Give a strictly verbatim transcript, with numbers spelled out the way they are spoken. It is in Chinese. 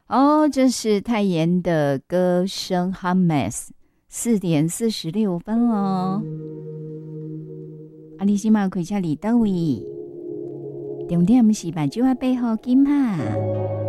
哦，这是泰妍的歌声 Hummus， 四点四十六分哦。啊，你现在开车里倒位？重点是目睭仔背后金哈。